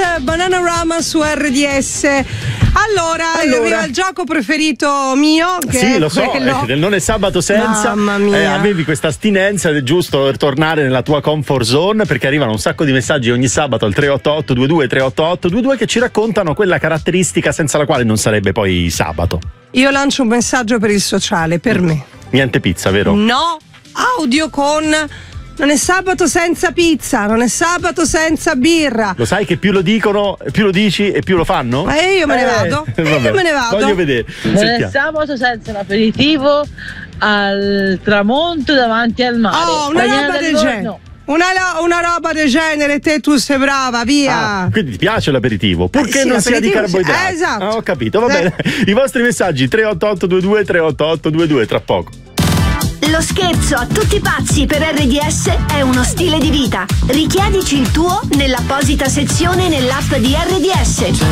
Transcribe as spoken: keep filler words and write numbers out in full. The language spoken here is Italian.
Bananarama su R D S. Allora, allora, arriva il gioco preferito mio. Che sì, è lo so, quello... eh, non è sabato senza. Mamma mia. Eh, avevi questa astinenza ed è giusto tornare nella tua comfort zone, perché arrivano un sacco di messaggi ogni sabato al tre otto otto due due tre otto otto due due che ci raccontano quella caratteristica senza la quale non sarebbe poi sabato. Io lancio un messaggio per il sociale, per me. Niente pizza, vero? No, audio con... Non è sabato senza pizza, non è sabato senza birra. Lo sai che più lo dicono, più lo dici e più lo fanno? Ma io me ne eh, vado. E io me ne vado. Voglio vedere. Non Sentiamo. è sabato senza un aperitivo al tramonto davanti al mare. Oh, una Bagnata roba al del giorno. genere. Una, una roba del genere, te tu sei brava, via. Ah, quindi ti piace l'aperitivo, purché Eh sì, non sia di l'aperitivo sì. carboidrati. Eh, esatto. Ah, ho capito, va Eh. bene. I vostri messaggi tre otto otto due due tre otto otto due due tra poco. Lo scherzo a tutti pazzi per R D S è uno stile di vita. Richiedici il tuo nell'apposita sezione nell'app di R D S.